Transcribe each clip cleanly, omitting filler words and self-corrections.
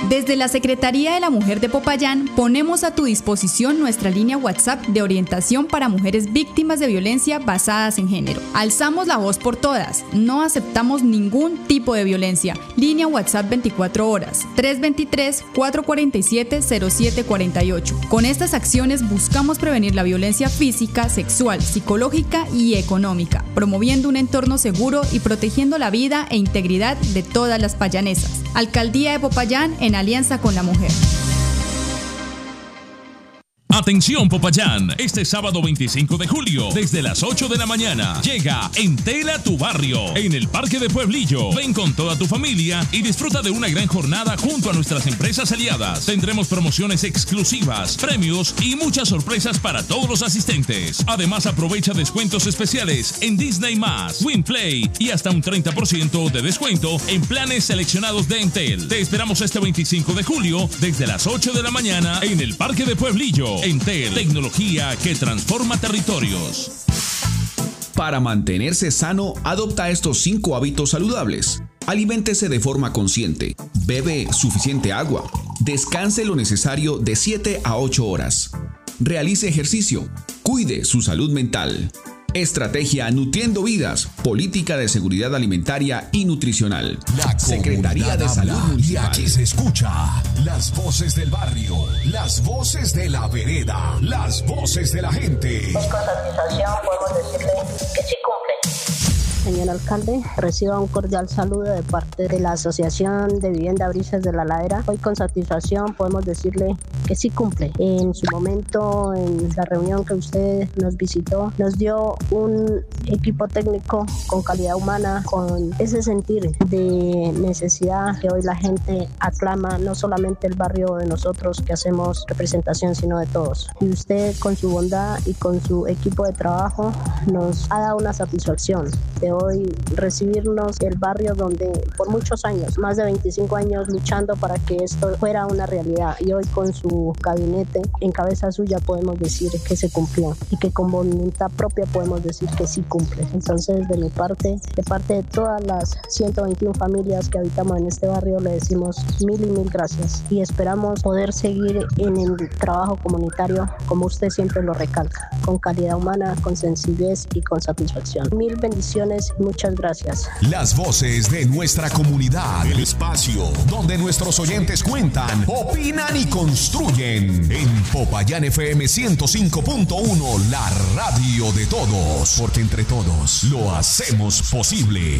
Desde la Secretaría de la Mujer de Popayán ponemos a tu disposición nuestra línea WhatsApp de orientación para mujeres víctimas de violencia basadas en género. Alzamos la voz por todas, no aceptamos ningún tipo de violencia. Línea WhatsApp 24 horas, 323-447-0748. Con estas acciones buscamos prevenir la violencia física, sexual, psicológica y económica, promoviendo un entorno seguro y protegiendo la vida e integridad de todas las payanesas. Alcaldía de Popayán en alianza con la mujer. Atención Popayán, este sábado 25 de julio, desde las 8 de la mañana, llega Entel a tu barrio, en el Parque de Pueblillo. Ven con toda tu familia y disfruta de una gran jornada junto a nuestras empresas aliadas. Tendremos promociones exclusivas, premios y muchas sorpresas para todos los asistentes. Además, aprovecha descuentos especiales en Disney+, WinPlay y hasta un 30% de descuento en planes seleccionados de Entel. Te esperamos este 25 de julio, desde las 8 de la mañana, en el Parque de Pueblillo. Entel, tecnología que transforma territorios. Para mantenerse sano, adopta estos 5 hábitos saludables. Aliméntese de forma consciente, bebe suficiente agua, descanse lo necesario de 7 a 8 horas. Realice ejercicio, cuide su salud mental. Estrategia Nutriendo Vidas, política de seguridad alimentaria y nutricional. La Secretaría de Salud Municipal. Y aquí se escucha las voces del barrio, las voces de la vereda, las voces de la gente. Con satisfacción podemos decirle que sí cumple. Señor alcalde, reciba un cordial saludo de parte de la Asociación de Vivienda Brisas de la Ladera. Hoy con satisfacción podemos decirle que sí cumple. En su momento, en la reunión que usted nos visitó, nos dio un equipo técnico con calidad humana, con ese sentir de necesidad que hoy la gente aclama, no solamente el barrio de nosotros que hacemos representación, sino de todos. Y usted con su bondad y con su equipo de trabajo nos ha dado una satisfacción de hoy recibirnos el barrio donde por muchos años, más de 25 años luchando para que esto fuera una realidad, y hoy con su gabinete en cabeza suya podemos decir que se cumplió y que con voluntad propia podemos decir que sí cumple. Entonces de mi parte, de parte de todas las 121 familias que habitamos en este barrio, le decimos mil y mil gracias y esperamos poder seguir en el trabajo comunitario como usted siempre lo recalca, con calidad humana, con sencillez y con satisfacción. Mil bendiciones. Muchas gracias. Las voces de nuestra comunidad, el espacio donde nuestros oyentes cuentan, opinan y construyen. En Popayán FM 105.1, la radio de todos, porque entre todos lo hacemos posible.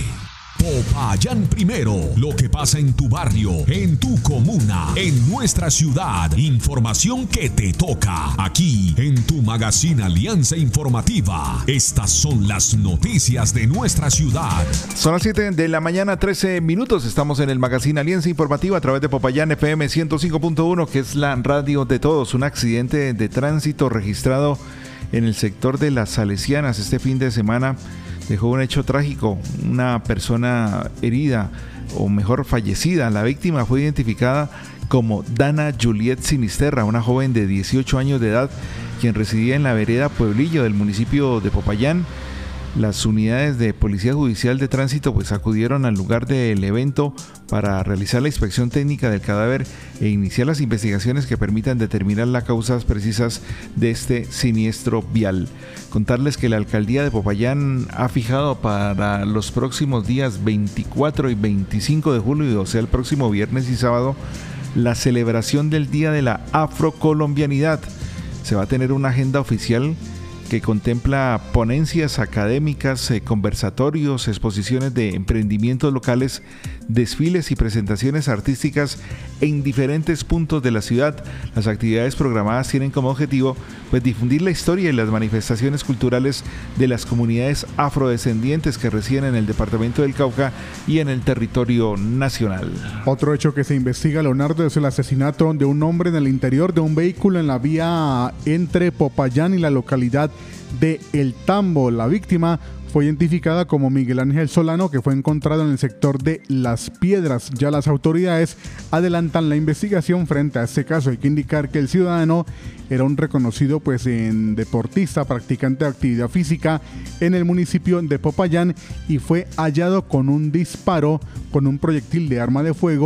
Popayán Primero, lo que pasa en tu barrio, en tu comuna, en nuestra ciudad. Información que te toca aquí en tu magazine Alianza Informativa. Estas son las noticias de nuestra ciudad. Son las 7 de la mañana, 13 minutos. Estamos en el magazine Alianza Informativa a través de Popayán FM 105.1, que es la radio de todos. Un accidente de tránsito registrado en el sector de Las Salesianas este fin de semana dejó un hecho trágico, una persona herida, o mejor fallecida. La víctima fue identificada como Dana Juliet Sinisterra, una joven de 18 años de edad, quien residía en la vereda Pueblillo del municipio de Popayán. Las unidades de Policía Judicial de Tránsito acudieron al lugar del evento para realizar la inspección técnica del cadáver e iniciar las investigaciones que permitan determinar las causas precisas de este siniestro vial. Contarles que la Alcaldía de Popayán ha fijado para los próximos días 24 y 25 de julio, o sea el próximo viernes y sábado, la celebración del Día de la Afrocolombianidad. Se va a tener una agenda oficial que contempla ponencias académicas, conversatorios, exposiciones de emprendimientos locales, desfiles y presentaciones artísticas en diferentes puntos de la ciudad. Las actividades programadas tienen como objetivo difundir la historia y las manifestaciones culturales de las comunidades afrodescendientes que residen en el departamento del Cauca y en el territorio nacional. Otro hecho que se investiga, Leonardo, es el asesinato de un hombre en el interior de un vehículo en la vía entre Popayán y la localidad de El Tambo. La víctima fue identificada como Miguel Ángel Solano, que fue encontrado en el sector de Las Piedras. Ya las autoridades adelantan la investigación frente a este caso. Hay que indicar que el ciudadano era un reconocido deportista, practicante de actividad física en el municipio de Popayán, y fue hallado con un disparo con un proyectil de arma de fuego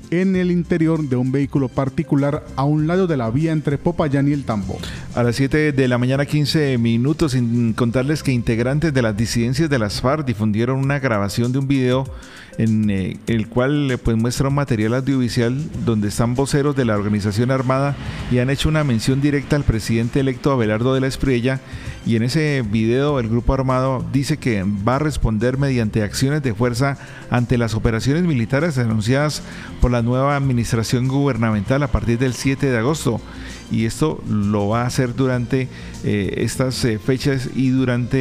en el interior de un vehículo particular a un lado de la vía entre Popayán y El Tambo. A las 7 de la mañana 15 minutos, sin contarles que integrantes de las disidencias de las FARC difundieron una grabación de un video en el cual pues muestra un material audiovisual donde están voceros de la organización armada y han hecho una mención directa al presidente electo Abelardo de la Espriella, y en ese video el grupo armado dice que va a responder mediante acciones de fuerza ante las operaciones militares anunciadas por la nueva administración gubernamental a partir del 7 de agosto. Y esto lo va a hacer durante estas fechas y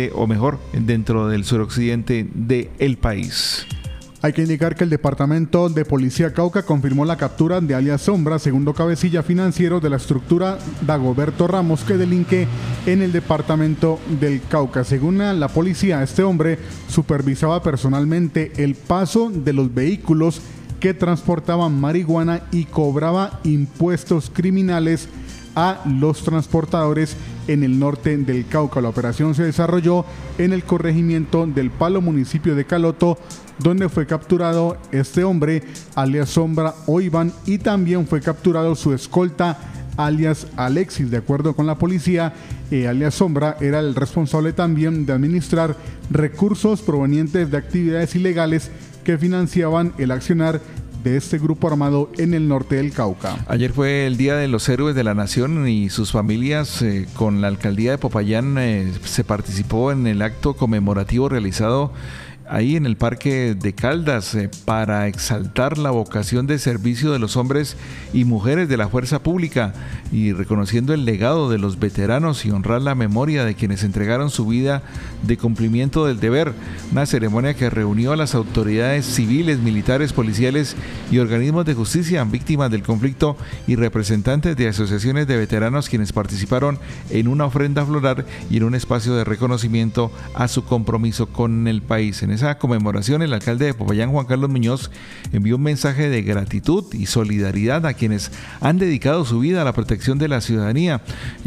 dentro del suroccidente del país. Hay que indicar que el Departamento de Policía Cauca confirmó la captura de alias Sombra, segundo cabecilla financiero de la estructura Dagoberto Ramos, que delinque en el departamento del Cauca. Según la policía, este hombre supervisaba personalmente el paso de los vehículos que transportaban marihuana y cobraba impuestos criminales a los transportadores en el norte del Cauca. La operación se desarrolló en el corregimiento del Palo, municipio de Caloto, donde fue capturado este hombre, alias Sombra o Iván, y también fue capturado su escolta, alias Alexis. De acuerdo con la policía, alias Sombra era el responsable también de administrar recursos provenientes de actividades ilegales que financiaban el accionar de este grupo armado en el norte del Cauca. Ayer fue el Día de los Héroes de la Nación y sus familias, con la alcaldía de Popayán, se participó en el acto conmemorativo realizado ahí en el Parque de Caldas para exaltar la vocación de servicio de los hombres y mujeres de la fuerza pública y reconociendo el legado de los veteranos y honrar la memoria de quienes entregaron su vida de cumplimiento del deber. Una ceremonia que reunió a las autoridades civiles, militares, policiales y organismos de justicia víctimas del conflicto y representantes de asociaciones de veteranos, quienes participaron en una ofrenda floral y en un espacio de reconocimiento a su compromiso con el país. En esa conmemoración, el alcalde de Popayán, Juan Carlos Muñoz, envió un mensaje de gratitud y solidaridad a quienes han dedicado su vida a la protección de la ciudadanía.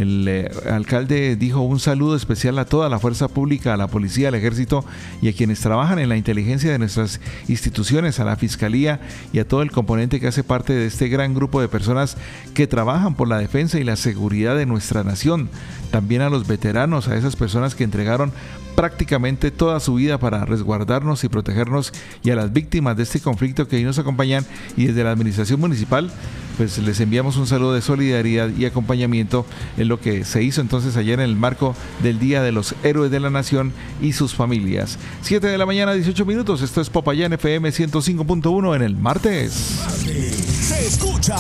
El alcalde dijo un saludo especial a toda la fuerza pública, a la policía, al ejército y a quienes trabajan en la inteligencia de nuestras instituciones, a la fiscalía y a todo el componente que hace parte de este gran grupo de personas que trabajan por la defensa y la seguridad de nuestra nación. También a los veteranos, a esas personas que entregaron prácticamente toda su vida para resguardarnos y protegernos, y a las víctimas de este conflicto que hoy nos acompañan, y desde la administración municipal pues les enviamos un saludo de solidaridad y acompañamiento en lo que se hizo entonces ayer en el marco del Día de los Héroes de la Nación y sus familias. 7 de la mañana, 18 minutos. Esto es Popayán FM 105.1 en el martes. Se escucha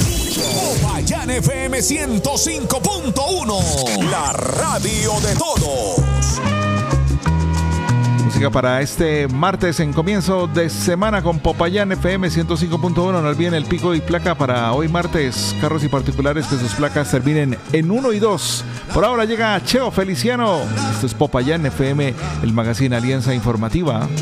Popayán FM 105.1, la radio de todos. Música para este martes en comienzo de semana con Popayán FM 105.1. No olviden el pico y placa para hoy martes. Carros y particulares que sus placas terminen en 1 y 2. Por ahora llega Cheo Feliciano. Esto es Popayán FM, el magazine Alianza Informativa.